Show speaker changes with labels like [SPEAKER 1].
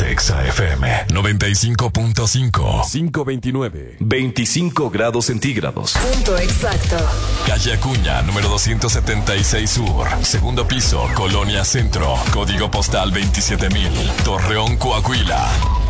[SPEAKER 1] Exa FM 95.5.
[SPEAKER 2] 529.
[SPEAKER 1] 25 grados centígrados.
[SPEAKER 3] Punto exacto.
[SPEAKER 1] Calle Acuña, número 276 Sur. Segundo piso, Colonia Centro. Código postal 27000. Torreón, Coahuila.